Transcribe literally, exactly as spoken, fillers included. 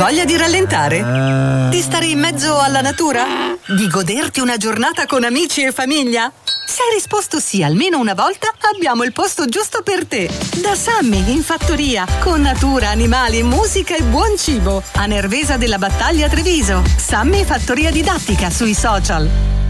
Voglia di rallentare? Di stare in mezzo alla natura? Di goderti una giornata con amici e famiglia? Se hai risposto sì almeno una volta, abbiamo il posto giusto per te. Da Sammy in fattoria, con natura, animali, musica e buon cibo. A Nervesa della Battaglia Treviso. Sammy Fattoria Didattica sui social.